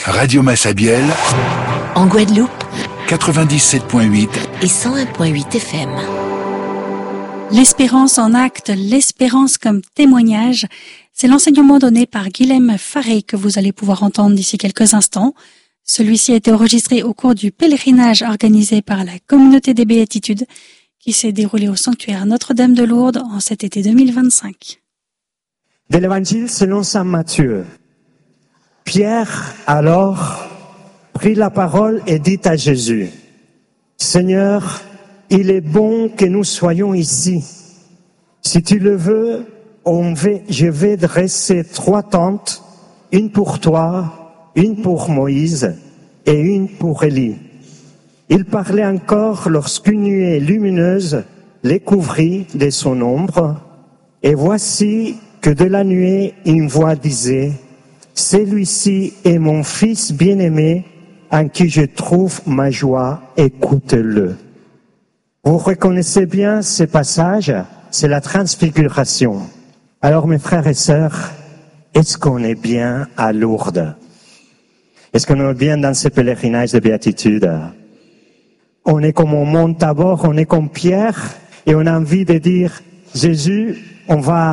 Radio Massabielle, en Guadeloupe, 97.8 et 101.8 FM. L'espérance en acte, l'espérance comme témoignage, c'est l'enseignement donné par Guilhem Faré que vous allez pouvoir entendre d'ici quelques instants. Celui-ci a été enregistré au cours du pèlerinage organisé par la Communauté des Béatitudes qui s'est déroulé au sanctuaire Notre-Dame de Lourdes en cet été 2025. De l'Évangile selon saint Matthieu. Pierre, alors, prit la parole et dit à Jésus, « Seigneur, il est bon que nous soyons ici. Si tu le veux, je vais dresser 3 tentes, une pour toi, une pour Moïse et une pour Élie. » Il parlait encore lorsqu'une nuée lumineuse les couvrit de son ombre, et voici que de la nuée une voix disait, « Celui-ci est mon fils bien-aimé, en qui je trouve ma joie, écoutez-le. » Vous reconnaissez bien ce passage, c'est la transfiguration. Alors mes frères et sœurs, est-ce qu'on est bien à Lourdes? Est-ce qu'on est bien dans ce pèlerinage de béatitude? On est comme au Mont Tabor, on est comme Pierre, et on a envie de dire, Jésus, on va